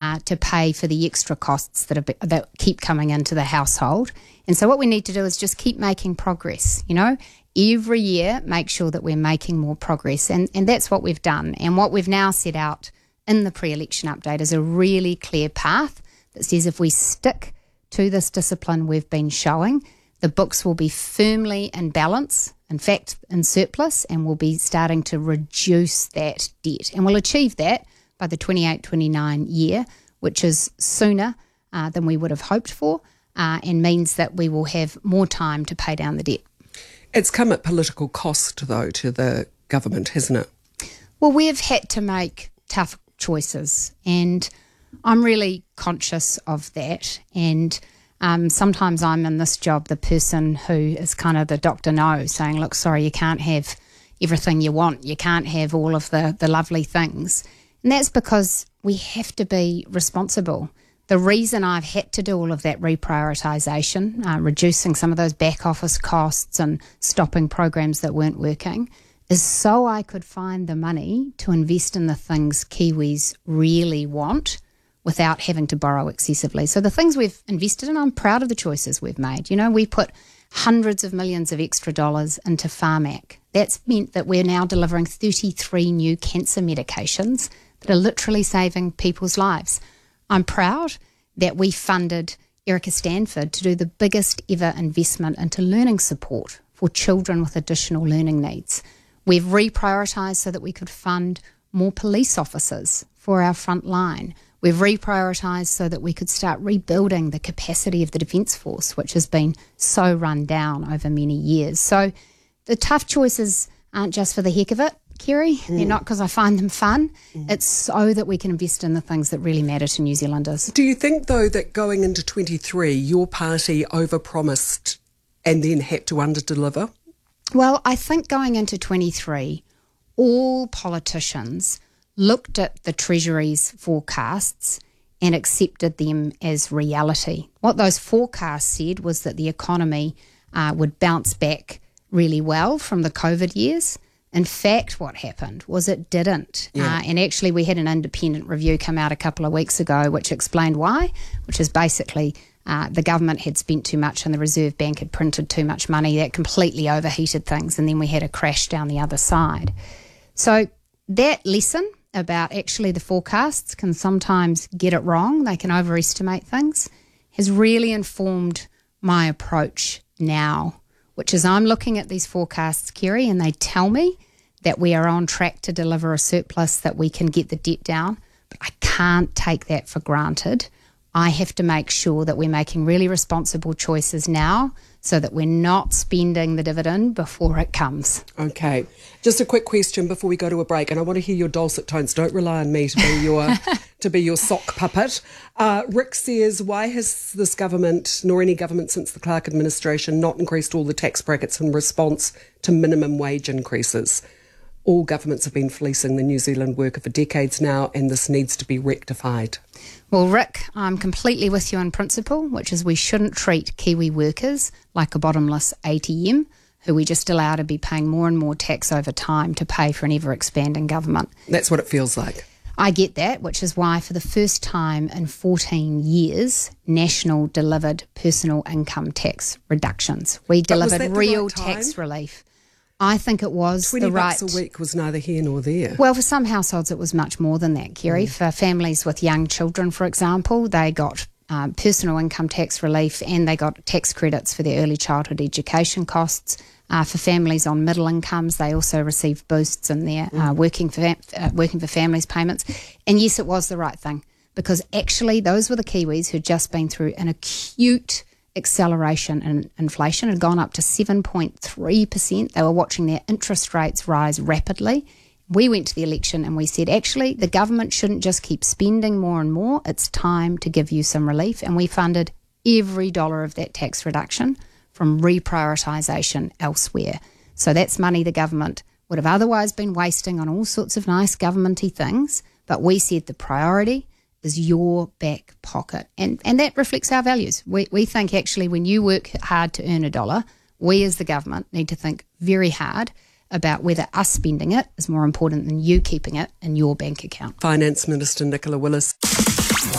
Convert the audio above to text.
to pay for the extra costs that keep coming into the household. And so what we need to do is just keep making progress, every year make sure that we're making more progress. And that's what we've done. And what we've now set out in the pre-election update is a really clear path that says if we stick to this discipline we've been showing, the books will be firmly in balance, in fact, in surplus, and we'll be starting to reduce that debt. And we'll achieve that by the 28-29 year, which is sooner than we would have hoped for, and means that we will have more time to pay down the debt. It's come at political cost, though, to the government, hasn't it? Well, we've had to make tough choices, and I'm really conscious of that. And sometimes I'm in this job the person who is kind of the Dr. No, saying, look, sorry, you can't have everything you want. You can't have all of the lovely things. And that's because we have to be responsible. The reason I've had to do all of that reprioritisation, reducing some of those back office costs and stopping programs that weren't working, is so I could find the money to invest in the things Kiwis really want without having to borrow excessively. So the things we've invested in, I'm proud of the choices we've made. We put hundreds of millions of extra dollars into Pharmac. That's meant that we're now delivering 33 new cancer medications that are literally saving people's lives. I'm proud that we funded Erica Stanford to do the biggest ever investment into learning support for children with additional learning needs. We've reprioritised so that we could fund more police officers for our front line. We've reprioritised so that we could start rebuilding the capacity of the Defence Force, which has been so run down over many years. So the tough choices aren't just for the heck of it, Kerry. They're not because I find them fun. It's so that we can invest in the things that really matter to New Zealanders. Do you think, though, that going into 23, your party overpromised and then had to underdeliver? Well, I think going into 23, all politicians looked at the Treasury's forecasts and accepted them as reality. What those forecasts said was that the economy would bounce back really well from the COVID years. In fact, what happened was it didn't. Yeah. And actually we had an independent review come out a couple of weeks ago which explained why, which is basically the government had spent too much and the Reserve Bank had printed too much money. That completely overheated things, and then we had a crash down the other side. So that lesson about actually the forecasts can sometimes get it wrong, they can overestimate things, has really informed my approach now, which is I'm looking at these forecasts, Kerry, and they tell me that we are on track to deliver a surplus, that we can get the debt down, but I can't take that for granted. I have to make sure that we're making really responsible choices now so that we're not spending the dividend before it comes. Okay. Just a quick question before we go to a break, and I want to hear your dulcet tones. Don't rely on me to be your sock puppet. Rick says, why has this government, nor any government since the Clark administration, not increased all the tax brackets in response to minimum wage increases? All governments have been fleecing the New Zealand worker for decades now, and this needs to be rectified. Well, Rick, I'm completely with you in principle, which is we shouldn't treat Kiwi workers like a bottomless ATM, who we just allow to be paying more and more tax over time to pay for an ever-expanding government. That's what it feels like. I get that, which is why for the first time in 14 years, National delivered personal income tax reductions. We delivered real tax relief. I think it was the right... $20 a week was neither here nor there. Well, for some households it was much more than that, Kerry. For families with young children, for example, they got personal income tax relief and they got tax credits for their early childhood education costs. For families on middle incomes, they also received boosts in their working for families payments. And yes, it was the right thing, because actually those were the Kiwis who'd just been through an acute acceleration in inflation. Had gone up to 7.3%. They were watching their interest rates rise rapidly. We went to the election and we said, actually, the government shouldn't just keep spending more and more. It's time to give you some relief. And we funded every dollar of that tax reduction from reprioritisation elsewhere. So that's money the government would have otherwise been wasting on all sorts of nice governmenty things. But we said the priority is your back pocket. And that reflects our values. We think actually when you work hard to earn a dollar, we as the government need to think very hard about whether us spending it is more important than you keeping it in your bank account. Finance Minister Nicola Willis.